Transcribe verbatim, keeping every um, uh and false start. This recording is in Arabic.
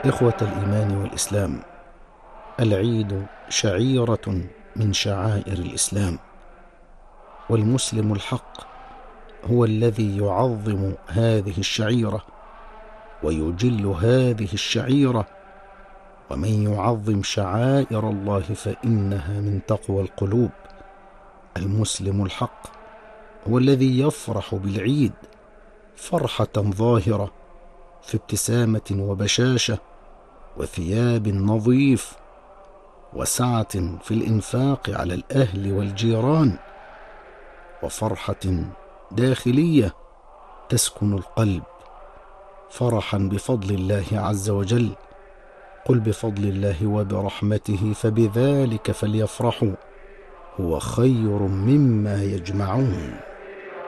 إخوة الإيمان والإسلام، العيد شعيرة من شعائر الإسلام، والمسلم الحق هو الذي يعظم هذه الشعيرة ويجل هذه الشعيرة، ومن يعظم شعائر الله فإنها من تقوى القلوب. المسلم الحق هو الذي يفرح بالعيد فرحة ظاهرة في ابتسامة وبشاشة وثياب نظيف وسعة في الإنفاق على الأهل والجيران، وفرحة داخلية تسكن القلب، فرحا بفضل الله عز وجل. قل بفضل الله وبرحمته فبذلك فليفرحوا هو خير مما يجمعون.